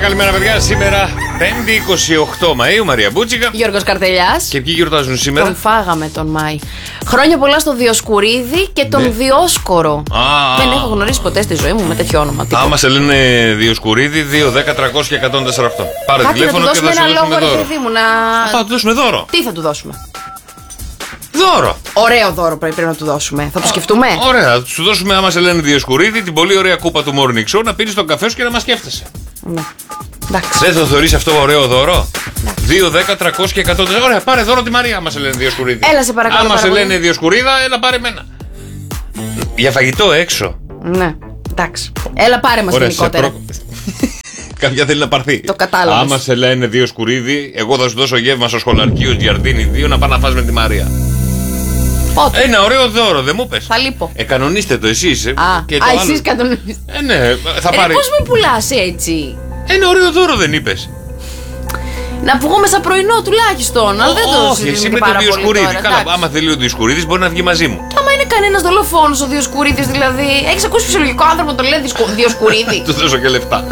καλημέρα, παιδιά. Σήμερα 5η 28 Μαΐου, Μαρία Μπούτσικα. Γιώργος Καρτελιάς. Και ποιοι γιορτάζουν σήμερα? Τον φάγαμε τον Μάη. Χρόνια πολλά στο Διοσκουρίδη και τον Διόσκορο. Δεν έχω γνωρίσει ποτέ στη ζωή μου με τέτοιο όνομα. Άμα σε λένε Διοσκουρίδη, 2-10-300 και 148. Πάρε τηλέφωνο και θα σου δώσουμε δώρο. Θα του δώσουμε δώρο. Τι θα του δώσουμε? Δώρο. Ωραίο δώρο πρέπει να του δώσουμε. Θα το σκεφτούμε. Ωραία, θα του δώσουμε, άμα σε λένε Διοσκουρίδη, την πολύ ωραία κούπα του Morning Show να πίνει τον καφέ σου και να μα σκέφτεσαι. Ναι. Εντάξει. Δεν το θεωρείς αυτό ωραίο δώρο? 2-10-300 και 104. Ωραία, πάρε δώρο τη Μαρία, άμα σε λένε Διοσκουρίδη. Έλα σε παρακαλώ. Άμα σε λένε Διοσκουρίδα, έλα πάρε εμένα. Για φαγητό έξω. Ναι, εντάξει. Έλα πάρε μας γενικότερα. Κάποια θέλει να πάρθει. Το κατάλαβες. Άμα σε λένε Διοσκουρίδη, εγώ θα σου δώσω γεύμα στο σχολαρκείο Γιαρδίνη 2 να πά να φας με τη Μαρία. Πότε? Ένα ωραίο δώρο, δεν μου πες? Θα λείπω. Κανονίστε το εσείς. Εσείς κανονίστε. Ναι, θα πάρει. Πώς με πουλάς έτσι? Ένα ωραίο δώρο δεν είπες? Να βγούμε σαν πρωινό τουλάχιστον. Αλλά δεν το όχι, εσύ με τον Διοσκουρίδη. Καλά, άμα θέλει ο Διοσκουρίδης μπορεί να βγει μαζί μου. Και άμα είναι κανένας δολοφόνος ο Διοσκουρίδης, δηλαδή. Έχεις ακούσει φυσιολογικό άνθρωπο να το λέει Διοσκουρίδη? Του δώσω και λεφτά.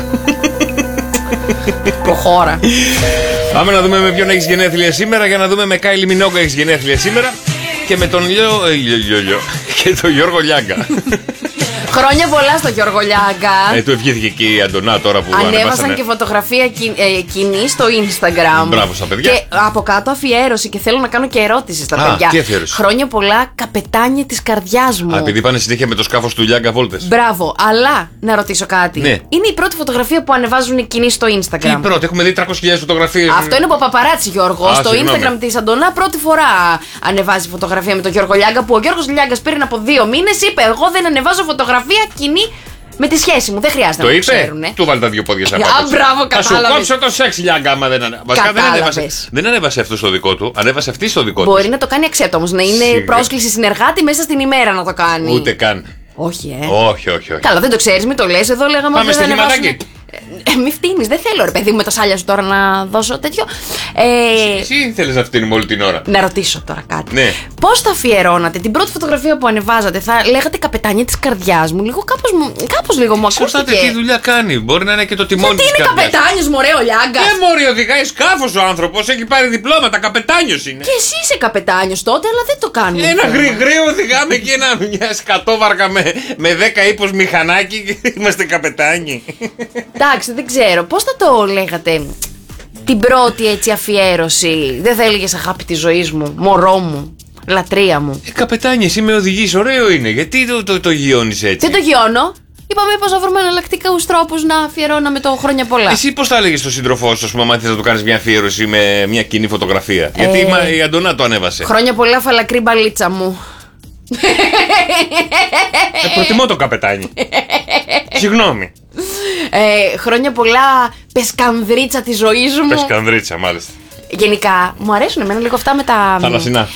Προχώρα. Πάμε να δούμε με ποιον έχεις γενέθλια σήμερα. Για να δούμε με Κάιλι Μινόγκο έχεις γενέθλια σήμερα. Και με τον Λιό και τον Γιώργο Λιάγκα. Χρόνια πολλά στο Γιώργο Λιάγκα. Του ευχήθηκε και η Αντωνά τώρα που ανέβασαν και φωτογραφία κοινή στο Instagram. Μπράβο στα παιδιά. Και από κάτω αφιέρωση και θέλω να κάνω και ερώτηση στα παιδιά. Τι αφιέρωση? Χρόνια πολλά, καπετάνιε της καρδιάς μου. Επειδή πάνε συνέχεια με το σκάφος του Λιάγκα βόλτες. Μπράβο, αλλά να ρωτήσω κάτι. Ναι. Είναι η πρώτη φωτογραφία που ανεβάζουν οι κοινοί στο Instagram. Τι πρώτη, έχουμε δει 300.000 φωτογραφίες. Αυτό είναι από παπαράτσι, Γιώργο. Στο Instagram της Αντωνά πρώτη φορά ανεβάζει φωτογραφία με τον Γιώργο Λιάγκα. Που ο Γιώργος Λιάγκας πριν από 2 μήνες είπε: εγώ δεν ανεβάζω φωτογραφία κοινή με τη σχέση μου. Δεν χρειάζεται το να το είπε, ξέρουν. Του βάλει τα δύο πόδια σαν πάτος. Μπράβο, κατάλαβες. Θα σου κόψω το σεξ, Λιάγκα, άμα δεν ανέβασε. Δεν ανέβασε αυτό στο δικό του, ανέβασε αυτή στο δικό του. Μπορεί να το κάνει accept όμως, να είναι πρόσκληση συνεργάτη μέσα στην ημέρα να το κάνει. Ούτε καν. Όχι, Όχι. Καλά, δεν το ξέρεις, μην το λες. Εδώ λέγαμε πάμε στοιχηματάκι. Μη φτύνεις, δεν θέλω ρε παιδί μου με τα σάλια σου τώρα να δώσω τέτοιο. Εσύ θέλεις να φτύνουμε όλη την ώρα. Να ρωτήσω τώρα κάτι. Ναι. Πώς θα αφιερώνατε την πρώτη φωτογραφία που ανεβάζατε? Θα λέγατε καπετάνια της καρδιάς μου? Κάπως λίγο μου ακούστηκε. Σωστά, τι δουλειά κάνει? Μπορεί να είναι και το τιμόνι της καρδιάς. Τι είναι καπετάνιος, μωρέ, ο Λιάγκας? Μωρέ, οδηγάει σκάφος ο άνθρωπος, έχει πάρει διπλώματα, καπετάνιος είναι. Και εσύ είσαι καπετάνιος τότε, αλλά δεν το κάνουμε. Ένα γρηγραίο οδηγάμε και μια σκατόβαρκα με 10 ύπος μηχανάκι και είμαστε καπετάνιοι. Εντάξει, δεν ξέρω. Πώς θα το λέγατε την πρώτη έτσι αφιέρωση? Δεν θα έλεγες αγάπη της ζωής μου, μωρό μου, λατρεία μου? Καπετάνιε, εσύ με οδηγείς, ωραίο είναι. Γιατί το γιώνεις έτσι? Δεν το γιώνω. Είπαμε πως θα βρούμε εναλλακτικούς τρόπους να αφιερώναμε το χρόνια πολλά. Εσύ πώς θα έλεγες στον σύντροφό σου, αν θες να του κάνεις μια αφιέρωση με μια κοινή φωτογραφία? Γιατί η Αντωνά το ανέβασε. Χρόνια πολλά, φαλακρή μπαλίτσα μου. Προτιμώ το καπετάνι. Συγγνώμη. Χρόνια πολλά, πεσκανδρίτσα της ζωής μου. Πεσκανδρίτσα, μάλιστα. Γενικά, μου αρέσουν εμένα λίγο αυτά με τα θαλασσινά.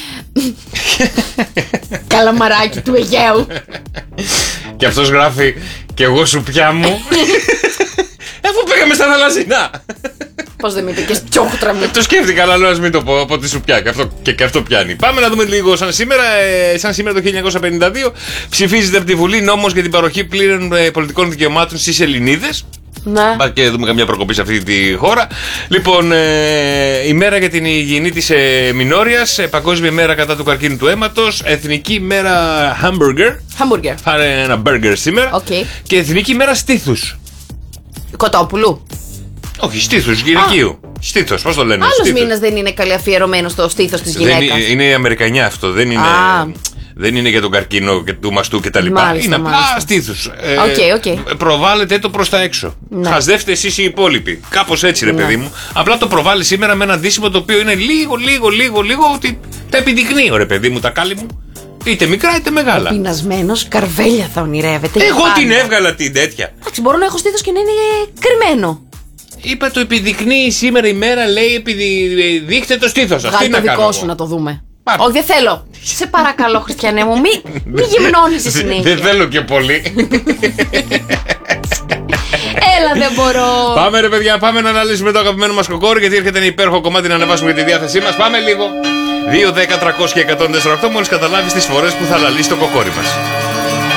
Καλαμαράκι του Αιγαίου. Και αυτός γράφει «Κι εγώ σουπιά μου». Αφού πήγαμε στα θαλασσινά. Πώς δεν με είπε και στιόχτρα μου. Το σκέφτηκα, αλλά λέω ας μην το πω από τη σουπιά. Και αυτό πιάνει. Πάμε να δούμε λίγο σαν σήμερα. Σαν σήμερα το 1952 ψηφίζεται από τη Βουλή νόμος για την παροχή πλήρων πολιτικών δικαιωμάτων στις Ελληνίδες. Ναι. Πάμε και δούμε καμιά προκοπή σε αυτή τη χώρα. Λοιπόν, ημέρα για την υγιεινή της μηνόριας, παγκόσμια ημέρα κατά του καρκίνου του αίματος, εθνική ημέρα hamburger. Φάρε ένα burger σήμερα. Okay. Και εθνική ημέρα στήθους. Κοτόπουλου. Όχι, στήθους, γυναικείου. Στήθος, πώς το λένε? Άλλος μήνας δεν είναι καλή αφιερωμένο στο στήθος της γυναίκας. Είναι η Αμερικανιά αυτό, δεν είναι για τον καρκίνο και του μαστού και τα λοιπά. Είναι απλά στήθους. Okay. Προβάλλετε το προς τα έξω. Ναι. Χασδεύτε εσείς οι υπόλοιποι. Κάπως έτσι, ρε παιδί μου. Απλά το προβάλλει σήμερα με ένα ντύσιμο το οποίο είναι λίγο ότι τα επιδεικνύει, ρε παιδί μου, τα κάλλη μου. Είτε μικρά είτε μεγάλα. Πεινασμένος, καρβέλια θα ονειρεύεται. Εγώ την έβγαλα την τέτοια. Εντάξει, μπορώ να έχω στήθος και να είναι κρυμμένο. Είπα το επιδεικνύει σήμερα η μέρα, λέει, επειδή δείχτε το στήθος σας. Βγάλει το δικό σου να το δούμε. Όχι, δεν θέλω. Σε παρακαλώ, Χριστιανέ μου, μη γυμνώνεις συνέχεια. Δεν θέλω και πολύ. Έλα, δεν μπορώ. Πάμε, ρε παιδιά, πάμε να αναλύσουμε το αγαπημένο μας κοκόρι, γιατί έρχεται ένα υπέροχο κομμάτι να ανεβάσουμε για τη διάθεσή μας. Πάμε λίγο. 2, 10, 300 και 148, μόλις καταλάβεις τις φορές που θα αναλύσει το κοκόρι μας.